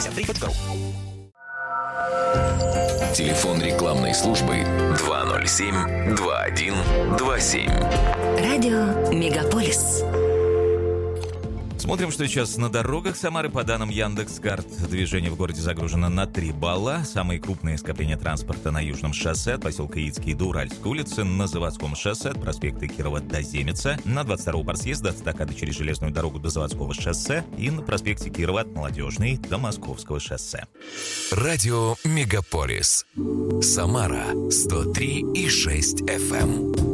Телефон рекламной службы 207-2127. Радио Мегаполис. Смотрим, что сейчас на дорогах Самары. По данным Яндекс.Карт, движение в городе загружено на 3 балла. Самые крупные скопления транспорта на Южном шоссе от поселка Яицкий до Уральской улицы, на Заводском шоссе от проспекта Кирова до Земеца, на 22-го парсъезда от стакады через железную дорогу до Заводского шоссе и на проспекте Кирова от Молодежной до Московского шоссе. Радио Мегаполис. Самара 103,6 FM.